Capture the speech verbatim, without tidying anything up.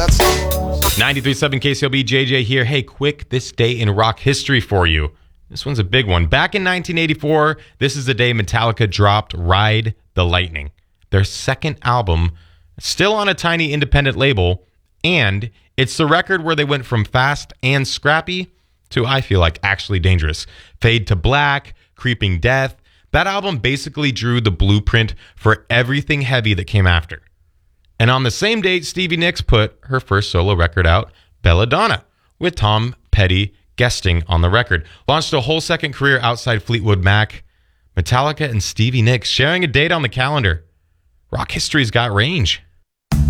That's ninety-three point seven K C L B, J J here. Hey, quick, this day in rock history for you. This one's a big one. Back in nineteen eighty-four, this is the day Metallica dropped Ride the Lightning, their second album, still on a tiny independent label, and it's the record where they went from fast and scrappy to, I feel like, actually dangerous. Fade to Black, Creeping Death. That album basically drew the blueprint for everything heavy that came after. And on the same date, Stevie Nicks put her first solo record out, Belladonna, with Tom Petty guesting on the record. Launched a whole second career outside Fleetwood Mac. Metallica and Stevie Nicks sharing a date on the calendar. Rock history's got range.